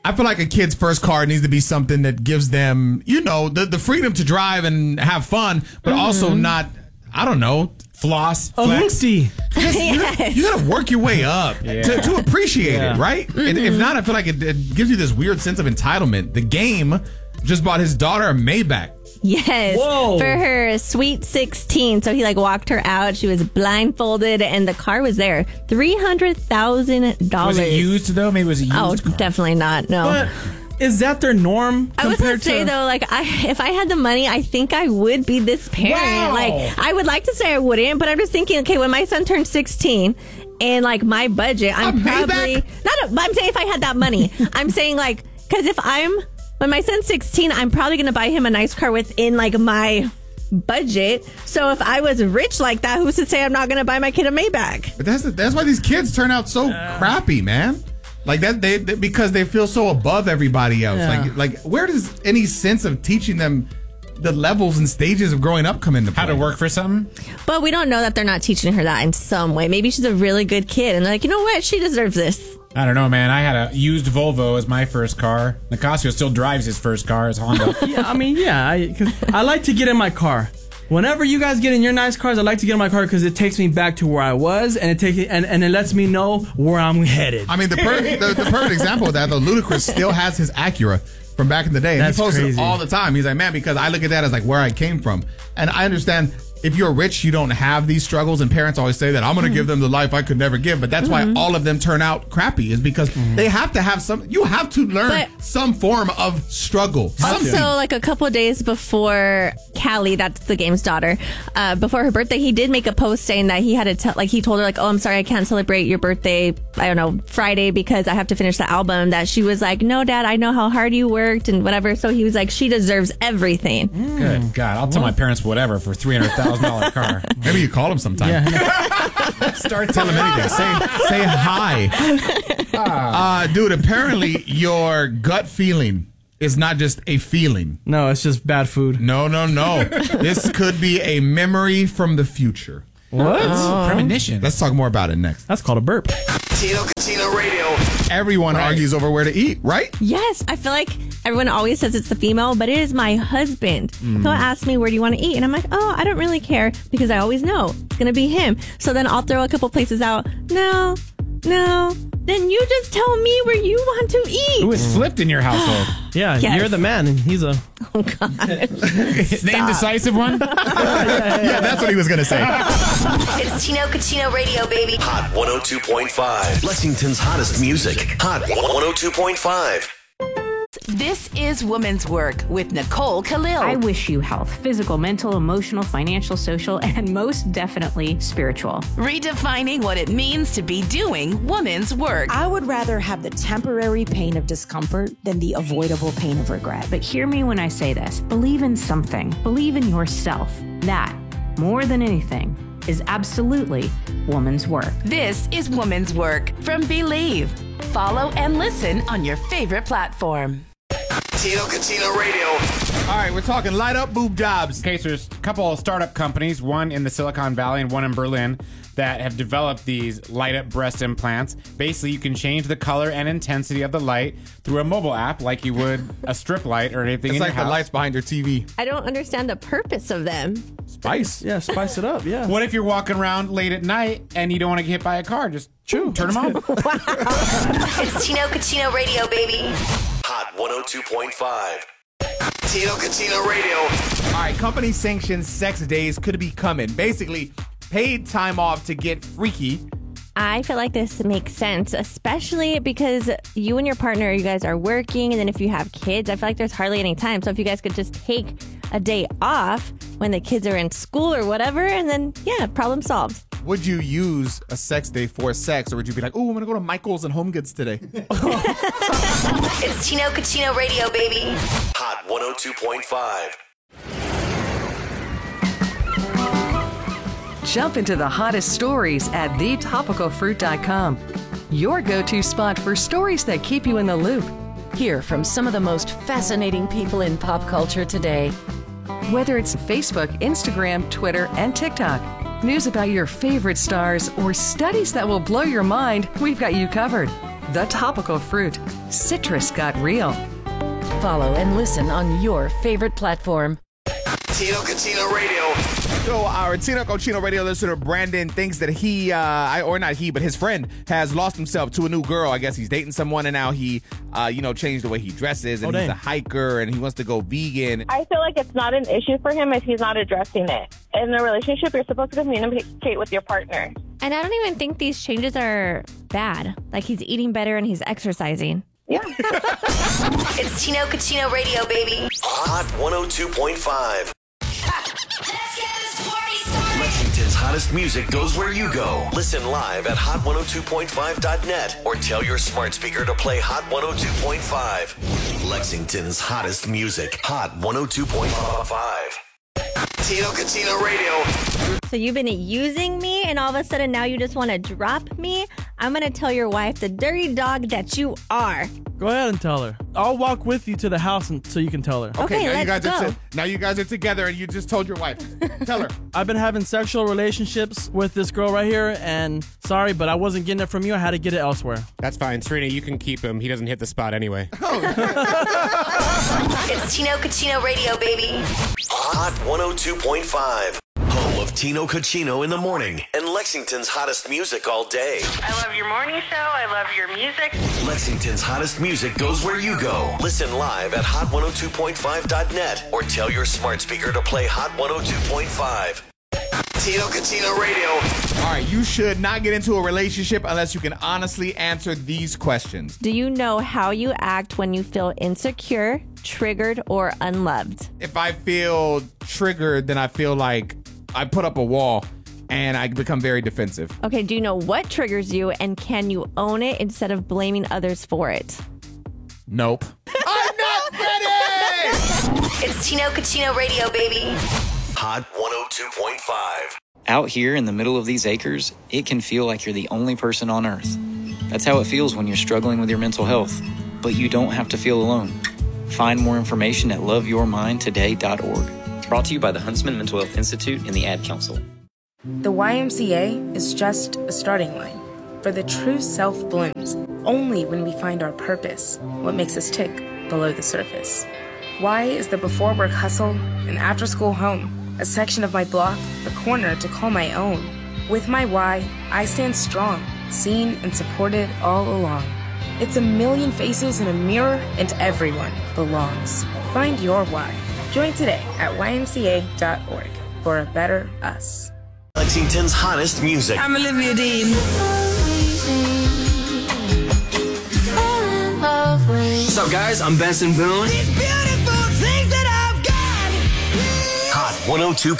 I feel like a kid's first car needs to be something that gives them, the freedom to drive and have fun, but also not, I don't know, floss. A hoopty. You got to work your way up to appreciate it, right? If not, I feel like it gives you this weird sense of entitlement. The game just bought his daughter a Maybach. Yes. Whoa. For her sweet 16. So he walked her out. She was blindfolded and the car was there. $300,000. Was it used though? Maybe it was a used car. Definitely not. No. But is that their norm? I was going to say, though, if I had the money, I think I would be this parent. Wow. I would like to say I wouldn't, but I'm just thinking, okay, when my son turns 16 and, my budget, I'm probably... I'm saying if I had that money. I'm saying, because when my son's 16, I'm probably going to buy him a nice car within, my budget. So if I was rich like that, who's to say I'm not going to buy my kid a Maybach? But that's why these kids turn out so crappy, man. Because they feel so above everybody else. Yeah. Where does any sense of teaching them the levels and stages of growing up come into play? How to work for something? But we don't know that they're not teaching her that in some way. Maybe she's a really good kid and they're like, you know what? She deserves this. I don't know, man. I had a used Volvo as my first car. Nicasio still drives his first car as Honda. I like to get in my car. Whenever you guys get in your nice cars, I like to get in my car because it takes me back to where I was, and it lets me know where I'm headed. I mean, the perfect example of that, though, Ludacris still has his Acura from back in the day. And That's he posts crazy. it all the time. He's like, man, because I look at that as where I came from. And I understand if you're rich, you don't have these struggles. And parents always say that I'm going to give them the life I could never give. But that's why all of them turn out crappy, is because they have to have you have to learn some form of struggle. Also, a couple of days before Callie, that's the game's daughter, before her birthday, he did make a post saying that he had to he told her oh, I'm sorry, I can't celebrate your birthday, I don't know, Friday because I have to finish the album. That she was like, no, Dad, I know how hard you worked and whatever. So he was like, she deserves everything. Good God. I'll tell my parents whatever for $300,000 car. Maybe you call him sometime. Yeah. Start telling him anything. Say hi. Dude, apparently your gut feeling is not just a feeling. No, it's just bad food. No. This could be a memory from the future. What? Premonition. Let's talk more about it next. That's called a burp. Tino Catino Radio. Everyone argues over where to eat, right? Yes, I feel like everyone always says it's the female, but it is my husband. He'll ask me, where do you want to eat? And I'm like, oh, I don't really care because I always know it's going to be him. So then I'll throw a couple places out. No. Then you just tell me where you want to eat. Who is flipped in your household? Yeah, Yes. You're the man, and he's a... Oh, God. The indecisive one? Yeah, that's what he was going to say. It's Tino Catino Radio, baby. Hot 102.5. Lexington's hottest music. Hot 102.5. This is Women's Work with Nicole Khalil. I wish you health, physical, mental, emotional, financial, social, and most definitely spiritual. Redefining what it means to be doing women's work. I would rather have the temporary pain of discomfort than the avoidable pain of regret. But hear me when I say this. Believe in something. Believe in yourself. That, more than anything, is absolutely woman's work. This is Women's Work from Believe. Follow and listen on your favorite platform. Tino Catino Radio. All right, we're talking light up boob jobs. Okay, so there's a couple of startup companies, one in the Silicon Valley and one in Berlin, that have developed these light up breast implants. Basically, you can change the color and intensity of the light through a mobile app like you would a strip light or anything It's in like your the house. lights behind your TV. I don't understand the purpose of them. Spice. Yeah, spice it up, yeah. What if you're walking around late at night and you don't want to get hit by a car? Just turn them on. It's Tino Catino Radio, baby. Hot 102.5. Tino Catino Radio. All right, company sanctioned sex days could be coming. Basically, paid time off to get freaky. I feel like this makes sense, especially because you and your partner, you guys are working, and then if you have kids, I feel like there's hardly any time. So if you guys could just take a day off when the kids are in school or whatever, and then, yeah, problem solved. Would you use a sex day for sex, or would you be like, oh, I'm going to go to Michael's and Home Goods today? It's Tino Catino Radio, baby. Hot 102.5. Jump into the hottest stories at thetopicalfruit.com. Your go-to spot for stories that keep you in the loop. Hear from some of the most fascinating people in pop culture today. Whether it's Facebook, Instagram, Twitter, and TikTok, news about your favorite stars, or studies that will blow your mind, we've got you covered. The Topical Fruit. Citrus got real. Follow and listen on your favorite platform. Tino Cochino Radio. So our Tino Cochino Radio listener Brandon thinks that his friend has lost himself to a new girl. I guess he's dating someone and now he, changed the way he dresses and he's a hiker and he wants to go vegan. I feel like it's not an issue for him if he's not addressing it. In a relationship, you're supposed to communicate with your partner. And I don't even think these changes are bad. Like he's eating better and he's exercising. Yeah. It's Tino Cochino Radio, baby. Hot 102.5. Lexington's hottest music goes where you go. Listen live at hot102.5.net or tell your smart speaker to play Hot 102.5. Lexington's hottest music. Hot 102.5. Tino Cochino Radio. So you've been using me and all of a sudden now you just want to drop me? I'm going to tell your wife the dirty dog that you are. Go ahead and tell her. I'll walk with you to the house so you can tell her. Okay, now you guys are together and you just told your wife. Tell her. I've been having sexual relationships with this girl right here, and sorry, but I wasn't getting it from you. I had to get it elsewhere. That's fine. Serena, you can keep him. He doesn't hit the spot anyway. It's Tino Cochino Radio, baby. Hot 102.5. Home of Tino Cochino in the morning and Lexington's hottest music all day. I love your morning show. I love your music. Lexington's hottest music goes where you go. Listen live at hot102.5.net or tell your smart speaker to play Hot 102.5. Tino Cochino Radio. All right, you should not get into a relationship unless you can honestly answer these questions. Do you know how you act when you feel insecure, triggered, or unloved? If I feel triggered, then I feel like I put up a wall and I become very defensive. Okay, do you know what triggers you and can you own it instead of blaming others for it? Nope. I'm not ready! It's Tino Cochino Radio, baby. Hot 102.5. Out here in the middle of these acres, it can feel like you're the only person on earth. That's how it feels when you're struggling with your mental health. But you don't have to feel alone. Find more information at loveyourmindtoday.org. Brought to you by the Huntsman Mental Health Institute and the Ad Council. The YMCA is just a starting line, for the true self blooms only when we find our purpose, what makes us tick below the surface. Y is the before work hustle and after school home, a section of my block, the corner to call my own. With my Y, I stand strong, seen and supported all along. It's a million faces in a mirror and everyone belongs. Find your Y. Join today at ymca.org for a better us. Lexington's hottest music. I'm Olivia Dean. What's up, guys? I'm Benson Boone. Hot 102.5.